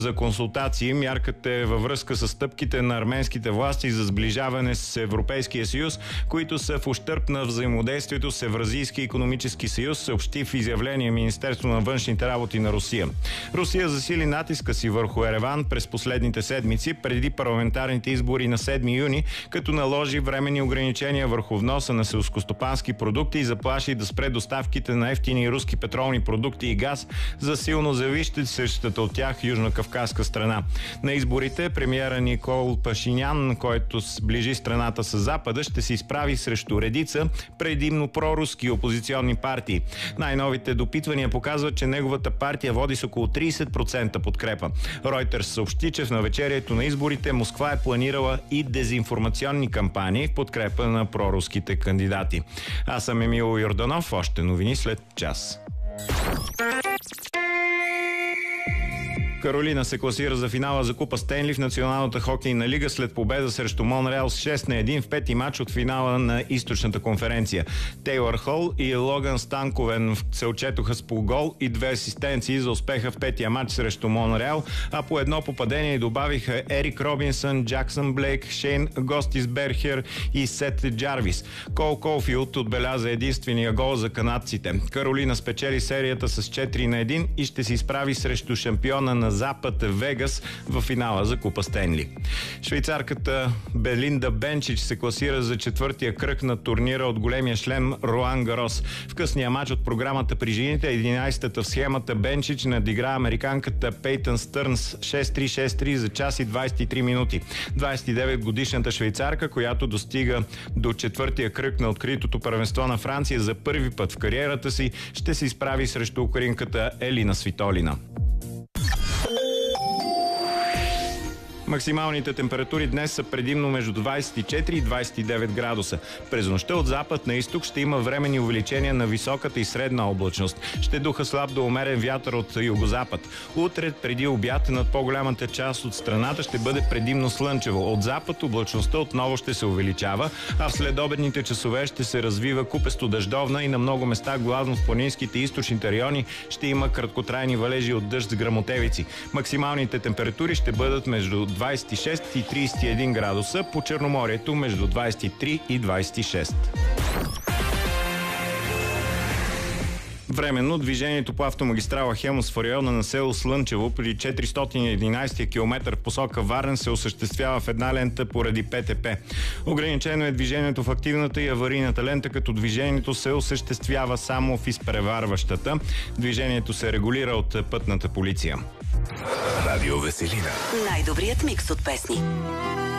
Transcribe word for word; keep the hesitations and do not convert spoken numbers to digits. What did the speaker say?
За консултации мярката е във връзка с стъпките на арменските власти за сближаване с Европейския съюз, които са в ущърб на взаимодействието с Евразийски икономически съюз, съобщи в изявление Министерство на външните работи на Русия. Русия засили натиска си върху Ереван през последните седмици, преди парламентарните избори на седми юни, като наложи временни ограничения върху вноса на селскостопански продукти и заплаши да спре доставките на евтини руски петролни продукти и газ за силно зависещата от тях южнокавказска страна. На изборите премиера Никол Пашинян, който сближи страната с Запада, ще се изправи срещу редица предимно проруски опозиционни партии. Най-новите допитвания показват, че неговата партия води с около трийсет процента подкрепа. Ройтерс съобщи, че в навечерието на изборите Москва е планирала и дезинформационни кампании в подкрепа на проруските кандидати. Аз съм Емил Йорданов. Още новини след час. Каролина се класира за финала за Купа Стенли в Националната хокейна лига след победа срещу Монреал с шест на едно в пети матч от финала на източната конференция. Тейлър Хол и Логан Станковен се отчетоха с по гол и две асистенции за успеха в петия матч срещу Монреал, а по едно попадение добавиха Ерик Робинсън, Джаксън Блейк, Шейн Гостисберхер и Сет Джарвис. Кол Колфилд отбеляза единствения гол за канадците. Каролина спечели серията с четири на едно и ще се изправи срещу шампиона на Запад Вегас в финала за Купа Стенли. Швейцарката Белинда Бенчич се класира за четвъртия кръг на турнира от големия шлем Роан Гарос. В късния матч от програмата при жените, единайсетата в схемата, Бенчич надигра американката Пейтън Стърнс шест три шест три за час и двайсет и три минути. двайсет и девет годишната швейцарка, която достига до четвъртия кръг на откритото първенство на Франция за първи път в кариерата си, ще се изправи срещу украинката Елина Свитолина. Максималните температури днес са предимно между двайсет и четири и двайсет и девет градуса. През нощта от запад на изток ще има временни увеличения на високата и средна облачност. Ще духа слаб до умерен вятър от югозапад. Утре преди обяд над по-голямата част от страната ще бъде предимно слънчево. От запад облачността отново ще се увеличава, а в следобедните часове ще се развива купесто дъждовна и на много места, главно в планинските и източните райони, ще има краткотрайни валежи от дъжд с гръмотевици. Максималните температури ще бъдат между двайсет и шест и трийсет и един градуса, по Черноморието между двайсет и три и двайсет и шест. Временно движението по автомагистрала Хемус в района на село Слънчево при четиристотин и единайсети километър в посока Варна се осъществява в една лента поради ПТП. Ограничено е движението в активната и аварийната лента, като движението се осъществява само в изпреварващата. Движението се регулира от пътната полиция. Радио Веселина. Най-добрият микс от песни.